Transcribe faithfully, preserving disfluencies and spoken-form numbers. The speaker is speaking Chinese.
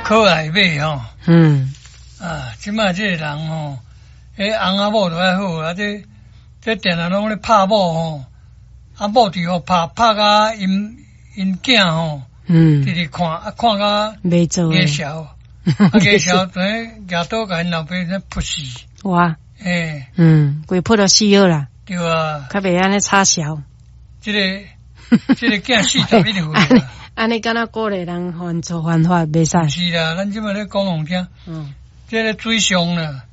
考来买吼。 嗯。 啊，即摆即个人吼，迄翁仔某都还好啊，这这定定拢咧拍某吼，啊某伫互拍拍甲因因囝吼， 嗯， 直直看啊看甲袂做假笑，啊假笑等于举刀甲因老爸咧扑死。 哇， 诶， 嗯，规扑到死好啦， 对啊， 较袂安尼插潲。 即个即个囝四十一岁啦， 安尼敢若鼓励人犯错犯法袂使。 是啦，咱即摆咧讲互听， 嗯， 即个水上啦。